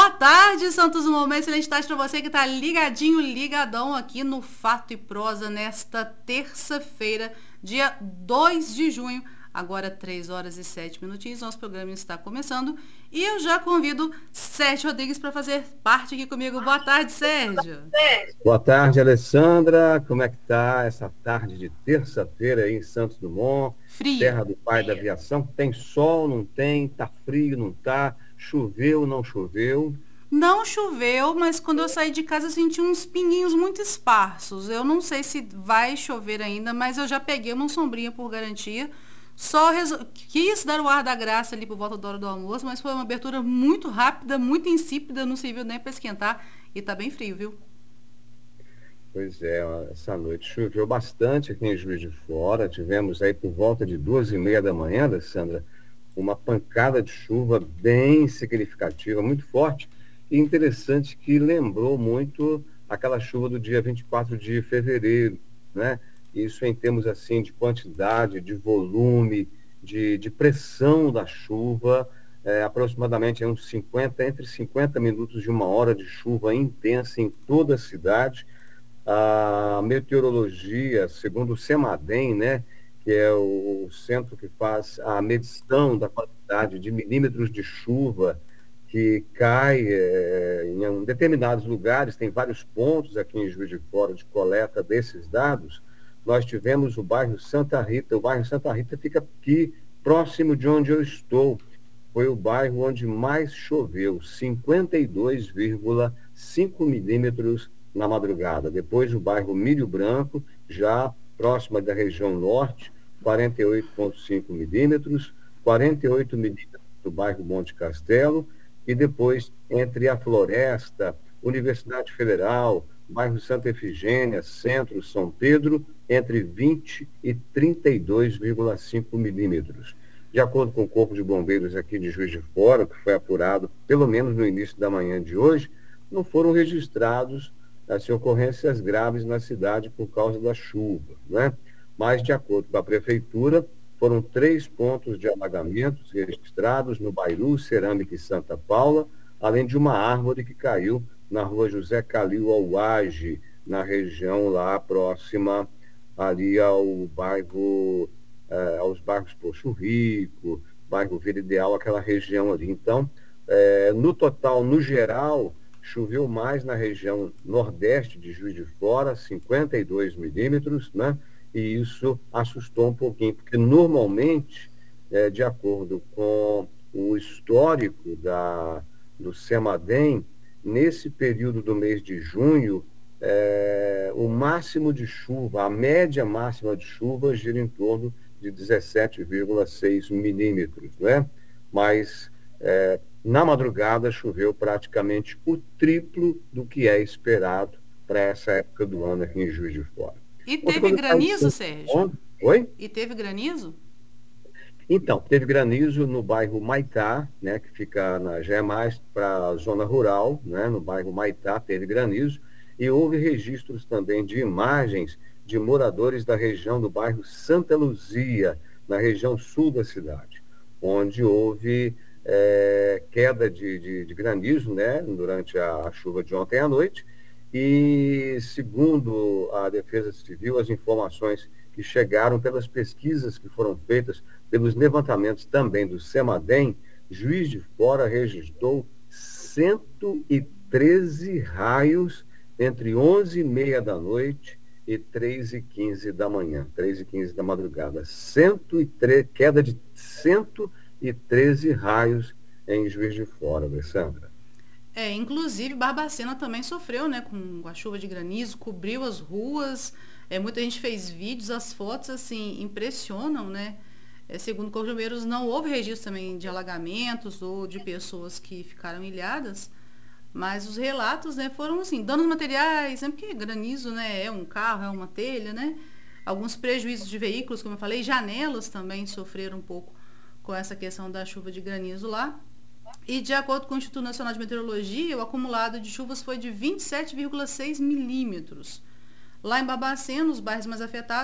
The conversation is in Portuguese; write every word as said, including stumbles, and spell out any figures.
Boa tarde, Santos Dumont. Uma excelente tarde para você que está ligadinho, ligadão aqui no Fato e Prosa nesta terça-feira, dia dois de junho, agora três horas e sete minutinhos. Nosso programa está começando e eu já convido Sérgio Rodrigues para fazer parte aqui comigo. Boa tarde, Sérgio. Boa tarde, Alessandra. Como é que tá essa tarde de terça-feira aí em Santos Dumont, Frio. terra do pai da aviação? Tem sol, não tem? Tá frio, não tá? Choveu, não choveu? Não choveu, mas quando eu saí de casa eu senti uns pinguinhos muito esparsos. Eu não sei se vai chover ainda, mas eu já peguei uma sombrinha por garantia. Só resol... quis dar o ar da graça ali por volta da hora do almoço, mas foi uma abertura muito rápida, muito insípida, não serviu nem para esquentar e tá bem frio, viu? Pois é, ó, essa noite choveu bastante aqui em Juiz de Fora. Tivemos aí por volta de duas e meia da manhã, Alessandra, uma pancada de chuva bem significativa, muito forte e interessante, que lembrou muito aquela chuva do dia vinte e quatro de fevereiro, né? Isso em termos assim de quantidade, de volume, de, de pressão da chuva, é, aproximadamente uns cinquenta, entre cinquenta minutos de uma hora de chuva intensa em toda a cidade. A meteorologia, segundo o CEMADEM, né, que é o centro que faz a medição da quantidade de milímetros de chuva que cai é, em determinados lugares, tem vários pontos aqui em Juiz de Fora de coleta desses dados. Nós tivemos o bairro Santa Rita. O bairro Santa Rita fica aqui próximo de onde eu estou. Foi o bairro onde mais choveu, cinquenta e dois vírgula cinco milímetros na madrugada. Depois o bairro Milho Branco, já próxima da região norte, quarenta e oito vírgula cinco milímetros, quarenta e oito milímetros no bairro Monte Castelo, e depois entre a Floresta, Universidade Federal, bairro Santa Efigênia, Centro, São Pedro, entre vinte e trinta e dois vírgula cinco milímetros. De acordo com o Corpo de Bombeiros aqui de Juiz de Fora, que foi apurado pelo menos no início da manhã de hoje, não foram registrados assim, ocorrências graves na cidade por causa da chuva, né? Mas, de acordo com a Prefeitura, foram três pontos de alagamentos registrados no Bairu, Cerâmica e Santa Paula, além de uma árvore que caiu na rua José Calil Auage, na região lá próxima ali ao bairro, eh, aos bairros Poço Rico, bairro Vila Ideal, aquela região ali. Então, eh, no total, no geral, choveu mais na região nordeste de Juiz de Fora, cinquenta e dois milímetros, né? E isso assustou um pouquinho, porque normalmente, é, de acordo com o histórico da, do CEMADEM, nesse período do mês de junho, é, o máximo de chuva, a média máxima de chuva gira em torno de dezessete vírgula seis milímetros, né? Mas é, na madrugada choveu praticamente o triplo do que é esperado para essa época do ano aqui em Juiz de Fora. E Ontem, teve quando eu saí de granizo, Santo Sérgio? Antônio, oi? E teve granizo? Então, teve granizo no bairro Maitá, né, que fica na, já é mais para a zona rural, né, no bairro Maitá teve granizo, e houve registros também de imagens de moradores da região do bairro Santa Luzia, na região sul da cidade, onde houve é, queda de, de, de granizo, né, durante a, a chuva de ontem à noite, e segundo a Defesa Civil, as informações que chegaram pelas pesquisas que foram feitas pelos levantamentos também do CEMADEM, Juiz de Fora registrou cento e treze raios entre onze e meia da noite e três e quinze da manhã, três e quinze da madrugada. cento e treze, queda de cento e treze raios em Juiz de Fora, Alessandra. É, inclusive Barbacena também sofreu, né, com a chuva de granizo, cobriu as ruas, é, muita gente fez vídeos, as fotos, assim, impressionam, né? É, segundo Corpo de Bombeiros, não houve registro também de alagamentos ou de pessoas que ficaram ilhadas, mas os relatos, né, foram, assim, danos materiais, sempre que granizo, né, é um carro, é uma telha, né? Alguns prejuízos de veículos, como eu falei, janelas também sofreram um pouco com essa questão da chuva de granizo lá. E de acordo com o Instituto Nacional de Meteorologia, o acumulado de chuvas foi de vinte e sete vírgula seis milímetros. Lá em Barbacena, os bairros mais afetados